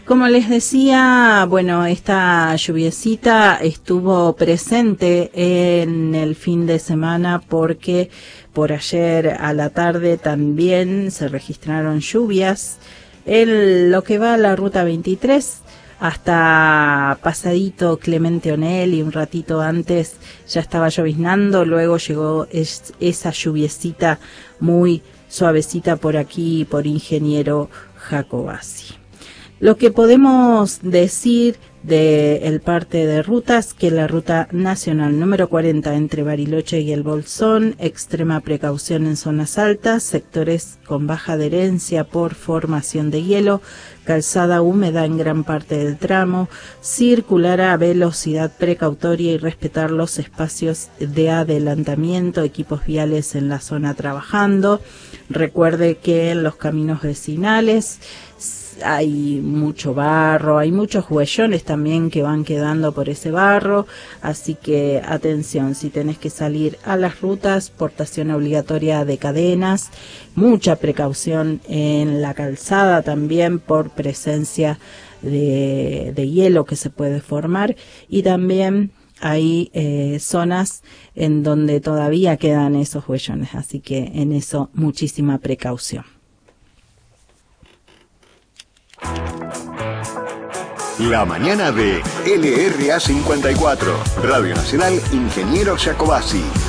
Como les decía, bueno, esta lluviecita estuvo presente en el fin de semana porque por ayer a la tarde también se registraron lluvias en lo que va a la ruta 23 hasta pasadito Clemente Onel, y un ratito antes ya estaba lloviznando, luego llegó esa lluviecita muy suavecita por aquí, por Ingeniero Jacobasi. Lo que podemos decir del parte de rutas, que la ruta nacional número 40 entre Bariloche y el Bolsón, extrema precaución en zonas altas, sectores con baja adherencia por formación de hielo, calzada húmeda en gran parte del tramo, circular a velocidad precautoria y respetar los espacios de adelantamiento, equipos viales en la zona trabajando. Recuerde que en los caminos vecinales hay mucho barro, hay muchos huellones también que van quedando por ese barro, así que atención, si tenés que salir a las rutas, portación obligatoria de cadenas, mucha precaución en la calzada también por presencia de hielo que se puede formar, y también hay zonas en donde todavía quedan esos huellones, así que en eso muchísima precaución. La mañana de LRA 54, Radio Nacional Ingeniero Jacobasi.